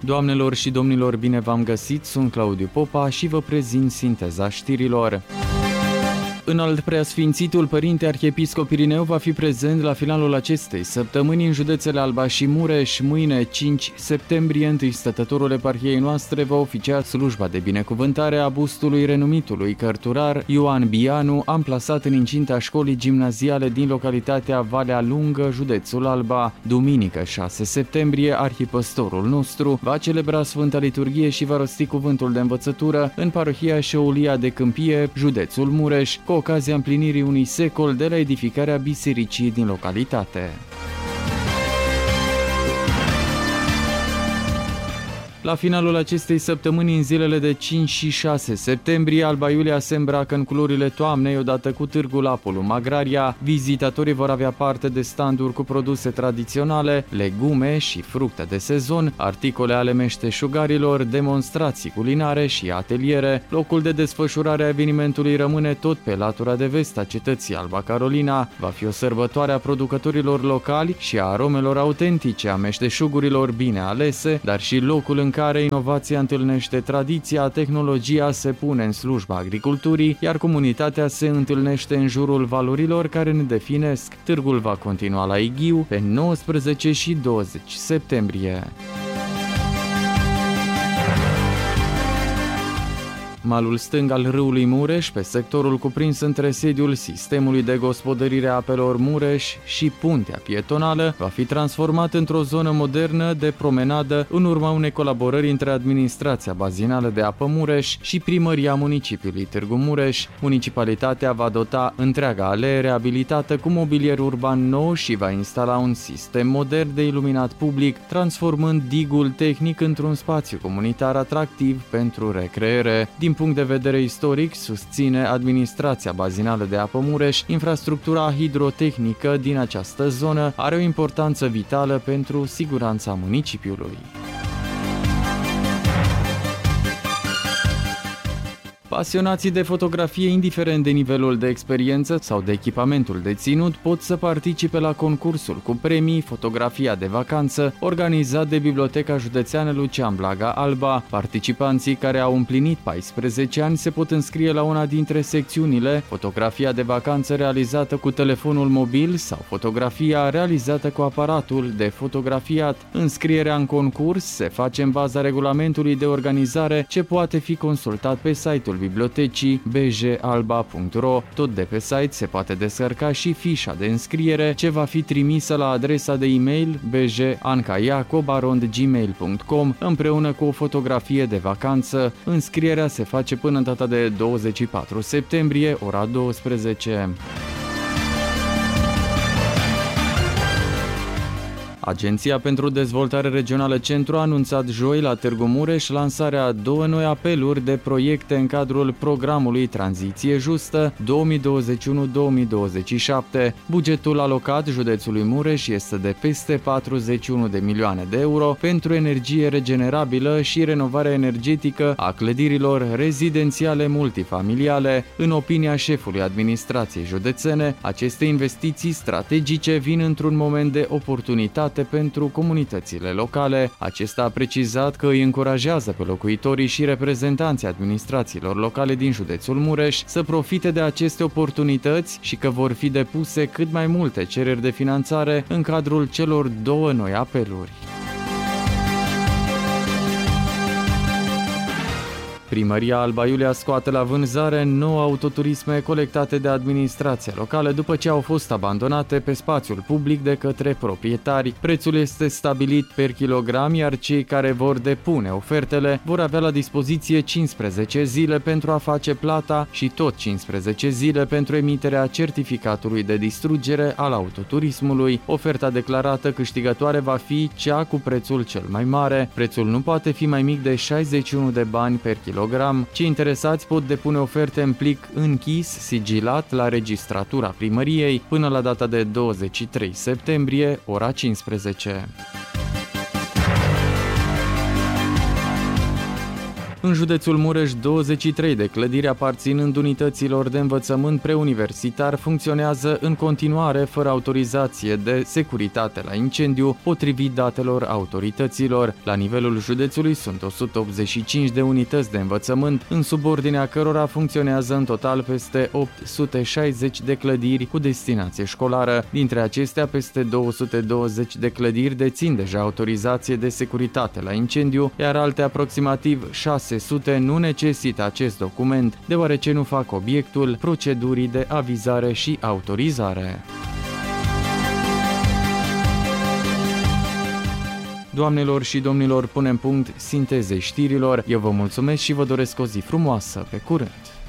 Doamnelor și domnilor, bine v-am găsit, sunt Claudiu Popa și vă prezint sinteza știrilor. Înalt Preasfințitul Părinte Arhiepiscop Irineu va fi prezent la finalul acestei săptămâni în județele Alba și Mureș. Mâine, 5 septembrie, întâi stătătorul eparhiei noastre va oficia slujba de binecuvântare a bustului renumitului cărturar Ioan Bianu, amplasat în incinta școlii gimnaziale din localitatea Valea Lungă, județul Alba. Duminică, 6 septembrie, arhipăstorul nostru va celebra Sfânta Liturghie și va rosti cuvântul de învățătură în parohia Șeulia de Câmpie, județul Mureș, cu ocazia împlinirii unui secol de la edificarea bisericii din localitate. La finalul acestei săptămâni, în zilele de 5 și 6 septembrie, Alba Iulia se îmbracă în culorile toamnei odată cu Târgul Apulum Agraria. Vizitatorii vor avea parte de standuri cu produse tradiționale, legume și fructe de sezon, articole ale meșteșugarilor, demonstrații culinare și ateliere. Locul de desfășurare a evenimentului rămâne tot pe latura de vest a cetății Alba Carolina. Va fi o sărbătoare a producătorilor locali și a aromelor autentice, a meșteșugurilor bine alese, dar și locul în care inovația întâlnește tradiția, tehnologia se pune în slujba agriculturii, iar comunitatea se întâlnește în jurul valorilor care ne definesc. Târgul va continua la Ighiu pe 19 și 20 septembrie. Malul stâng al râului Mureș, pe sectorul cuprins între sediul sistemului de gospodărire a apelor Mureș și puntea pietonală, va fi transformat într-o zonă modernă de promenadă în urma unei colaborări între Administrația Bazinală de Apă Mureș și Primăria Municipiului Târgu Mureș. Municipalitatea va dota întreaga alee reabilitată cu mobilier urban nou și va instala un sistem modern de iluminat public, transformând digul tehnic într-un spațiu comunitar atractiv pentru recreere. Din punct de vedere istoric, susține Administrația Bazinală de Apă Mureș, infrastructura hidrotehnică din această zonă are o importanță vitală pentru siguranța municipiului. Pasionații de fotografie, indiferent de nivelul de experiență sau de echipamentul deținut, pot să participe la concursul cu premii Fotografia de vacanță, organizat de Biblioteca Județeană Lucian Blaga Alba. Participanții care au împlinit 14 ani se pot înscrie la una dintre secțiunile: fotografia de vacanță realizată cu telefonul mobil sau fotografia realizată cu aparatul de fotografiat. Înscrierea în concurs se face în baza regulamentului de organizare ce poate fi consultat pe site-ul bibliotecii bjalba.ro. Tot de pe site se poate descărca și fișa de înscriere, ce va fi trimisă la adresa de e-mail bjancaia@gmail.com împreună cu o fotografie de vacanță. Înscrierea se face până în data de 24 septembrie, ora 12. Agenția pentru Dezvoltare Regională Centru a anunțat joi la Târgu Mureș lansarea a două noi apeluri de proiecte în cadrul programului Tranziție Justă 2021-2027. Bugetul alocat județului Mureș este de peste 41 de milioane de euro pentru energie regenerabilă și renovarea energetică a clădirilor rezidențiale multifamiliale. În opinia șefului administrației județene, aceste investiții strategice vin într-un moment de oportunitate pentru comunitățile locale. Acesta a precizat că îi încurajează pe locuitorii și reprezentanții administrațiilor locale din județul Mureș să profite de aceste oportunități și că vor fi depuse cât mai multe cereri de finanțare în cadrul celor două noi apeluri. Primăria Alba Iulia scoate la vânzare 9 autoturisme colectate de administrația locală după ce au fost abandonate pe spațiul public de către proprietari. Prețul este stabilit per kilogram, iar cei care vor depune ofertele vor avea la dispoziție 15 zile pentru a face plata și tot 15 zile pentru emiterea certificatului de distrugere al autoturismului. Oferta declarată câștigătoare va fi cea cu prețul cel mai mare. Prețul nu poate fi mai mic de 61 de bani per kilogram. Cei interesați pot depune oferte în plic închis, sigilat, la registratura primăriei până la data de 23 septembrie, ora 15. În județul Mureș, 23 de clădiri aparținând unităților de învățământ preuniversitar funcționează în continuare fără autorizație de securitate la incendiu, potrivit datelor autorităților. La nivelul județului sunt 185 de unități de învățământ, în subordinea cărora funcționează în total peste 860 de clădiri cu destinație școlară. Dintre acestea, peste 220 de clădiri dețin deja autorizație de securitate la incendiu, iar alte aproximativ 600 nu necesită acest document, deoarece nu fac obiectul procedurii de avizare și autorizare. Doamnelor și domnilor, punem punct sintezei știrilor. Eu vă mulțumesc și vă doresc o zi frumoasă. Pe curând!